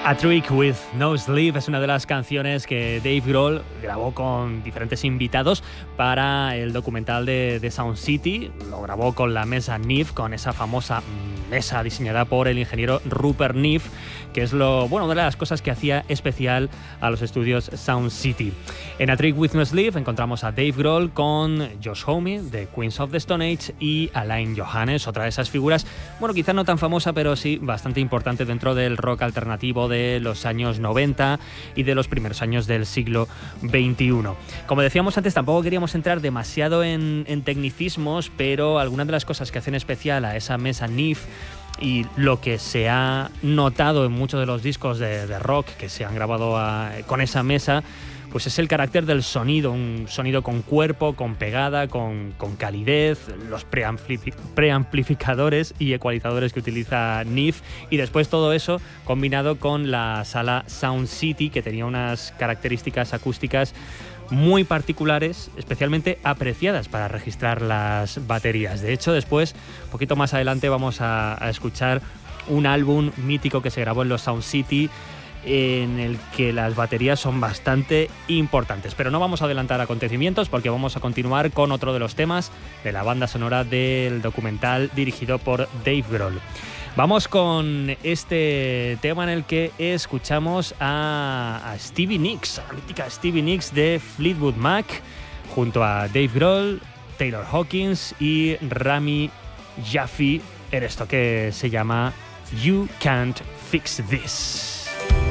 A Trick with No Sleep es una de las canciones que Dave Grohl grabó con diferentes invitados para el documental de Sound City. Lo grabó con la mesa Neve, con esa famosa mesa diseñada por el ingeniero Rupert Neve, que es una de las cosas que hacía especial a los estudios Sound City. En A Trick with No Sleep encontramos a Dave Grohl con Josh Homme de Queens of the Stone Age y Alain Johannes, otra de esas figuras, quizá no tan famosa, pero sí bastante importante dentro del rock alternativo de los años 90 y de los primeros años del siglo XXI. Como decíamos antes, tampoco queríamos entrar demasiado en tecnicismos, pero algunas de las cosas que hacen especial a esa mesa Neve y lo que se ha notado en muchos de los discos de rock que se han grabado con esa mesa, pues es el carácter del sonido, un sonido con cuerpo, con pegada, con calidez, los preamplificadores y ecualizadores que utiliza Neve, y después todo eso combinado con la sala Sound City, que tenía unas características acústicas muy particulares, especialmente apreciadas para registrar las baterías. De hecho, después, un poquito más adelante, vamos a escuchar un álbum mítico que se grabó en los Sound City, en el que las baterías son bastante importantes. Pero no vamos a adelantar acontecimientos porque vamos a continuar con otro de los temas de la banda sonora del documental dirigido por Dave Grohl. Vamos con este tema en el que escuchamos a Stevie Nicks, la mítica Stevie Nicks de Fleetwood Mac, junto a Dave Grohl, Taylor Hawkins y Rami Jaffee, en esto que se llama You Can't Fix This.